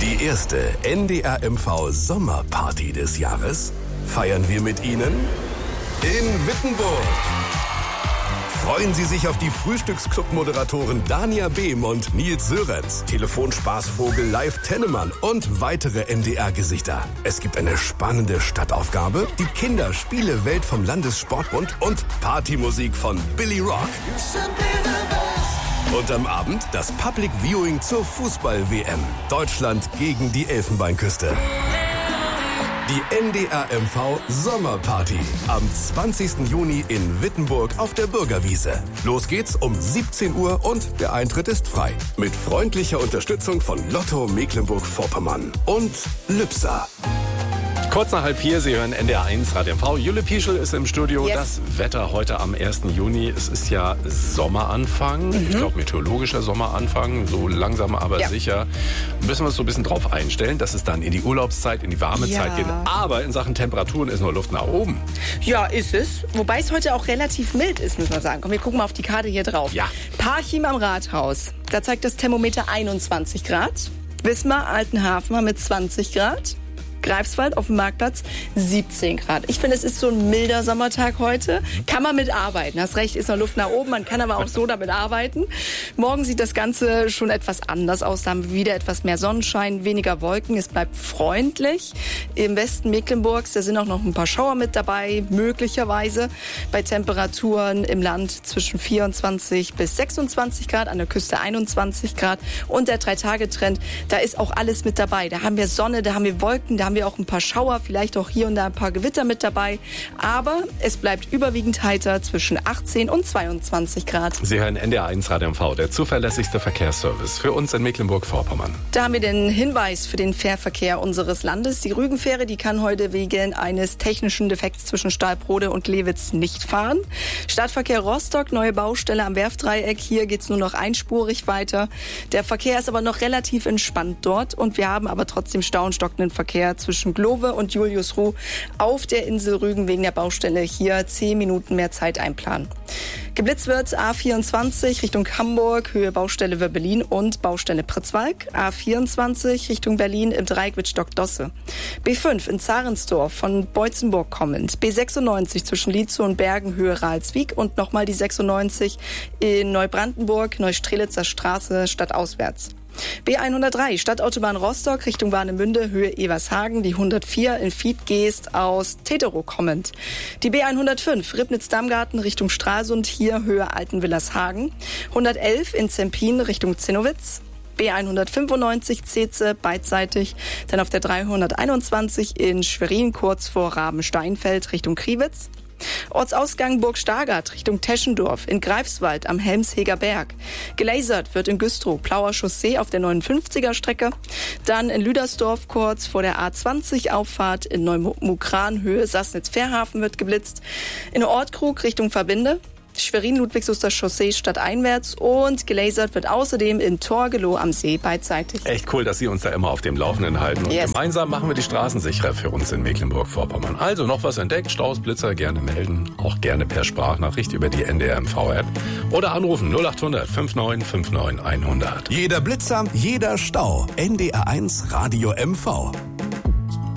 Die erste NDR-MV-Sommerparty des Jahres feiern wir mit Ihnen in Wittenburg. Freuen Sie sich auf die Frühstücksclub-Moderatoren Dania Behm und Nils Sörenz, Telefonspaßvogel Live Tennemann und weitere NDR-Gesichter. Es gibt eine spannende Stadtaufgabe, die Kinderspiele-Welt vom Landessportbund und Partymusik von Billy Rock. Und am Abend das Public Viewing zur Fußball-WM. Deutschland gegen die Elfenbeinküste. Die NDR-MV Sommerparty am 20. Juni in Wittenburg auf der Bürgerwiese. Los geht's um 17 Uhr und der Eintritt ist frei. Mit freundlicher Unterstützung von Lotto Mecklenburg-Vorpommern und Lübser. Kurz nach 3:30, Sie hören NDR1 Radio MV. Jule Pieschel ist im Studio. Yes. Das Wetter heute am 1. Juni. Es ist ja Sommeranfang. Ich glaube, meteorologischer Sommeranfang. So langsam, aber sicher. Müssen wir uns so ein bisschen drauf einstellen, dass es dann in die Urlaubszeit, in die warme Zeit geht. Aber in Sachen Temperaturen ist nur Luft nach oben. Ja, ist es. Wobei es heute auch relativ mild ist, muss man sagen. Komm, wir gucken mal auf die Karte hier drauf. Ja. Parchim am Rathaus. Da zeigt das Thermometer 21 Grad. Wismar, Altenhafen haben mit 20 Grad. Greifswald auf dem Marktplatz 17 Grad. Ich finde, es ist so ein milder Sommertag heute. Kann man mitarbeiten. Hast recht, ist noch Luft nach oben. Man kann aber auch so damit arbeiten. Morgen sieht das Ganze schon etwas anders aus. Da haben wir wieder etwas mehr Sonnenschein, weniger Wolken. Es bleibt freundlich. Im Westen Mecklenburgs, da sind auch noch ein paar Schauer mit dabei, möglicherweise. Bei Temperaturen im Land zwischen 24 bis 26 Grad, an der Küste 21 Grad. Und der 3-Tage-Trend, da ist auch alles mit dabei. Da haben wir Sonne, da haben wir Wolken, da haben wir auch ein paar Schauer, vielleicht auch hier und da ein paar Gewitter mit dabei. Aber es bleibt überwiegend heiter zwischen 18 und 22 Grad. Sie hören NDR1 Radio MV, der zuverlässigste Verkehrsservice für uns in Mecklenburg-Vorpommern. Da haben wir den Hinweis für den Fährverkehr unseres Landes. Die Rügenfähre, die kann heute wegen eines technischen Defekts zwischen Stahlbrode und Lewitz nicht fahren. Stadtverkehr Rostock, neue Baustelle am Werftdreieck. Hier geht's nur noch einspurig weiter. Der Verkehr ist aber noch relativ entspannt dort. Und wir haben aber trotzdem Stau und stockenden Verkehr zwischen Glove und Juliusruh auf der Insel Rügen wegen der Baustelle. Hier 10 Minuten mehr Zeit einplanen. Geblitzt wird A24 Richtung Hamburg, Höhe Baustelle Wöbbelin und Baustelle Pritzwalk. A24 Richtung Berlin im Dreieck mit Stockdosse. B5 in Zarensdorf von Beutzenburg kommend. B96 zwischen Lietzow und Bergen, Höhe Ralswiek. Und nochmal die 96 in Neubrandenburg, Neustrelitzer Straße stadtauswärts. B103 Stadtautobahn Rostock Richtung Warnemünde, Höhe Evershagen, die 104 in Fiedgeest aus Teterow kommend. Die B105 Ribnitz-Damgarten Richtung Stralsund, hier Höhe Altenwillershagen. 111 in Zempin Richtung Zinnowitz. B195 Zeze beidseitig, dann auf der 321 in Schwerin kurz vor Rabensteinfeld Richtung Kriwitz. Ortsausgang Burg Stargard Richtung Teschendorf, in Greifswald am Helmsheger Berg. Gelasert wird in Güstrow, Plauer Chaussee auf der 59er Strecke. Dann in Lüdersdorf kurz vor der A20 Auffahrt in Neumukran Höhe Sassnitz-Fährhafen wird geblitzt. In Ortkrug Richtung Verbinde. Schwerin-Ludwigsuster Chaussee stadteinwärts und gelasert wird außerdem in Torgelow am See beidseitig. Echt cool, dass Sie uns da immer auf dem Laufenden halten. Und gemeinsam machen wir die Straßen sicherer für uns in Mecklenburg-Vorpommern. Also noch was entdeckt, Staus, Blitzer, gerne melden. Auch gerne per Sprachnachricht über die NDR-MV-App. Oder anrufen 0800 59 59 100. Jeder Blitzer, jeder Stau. NDR1 Radio MV.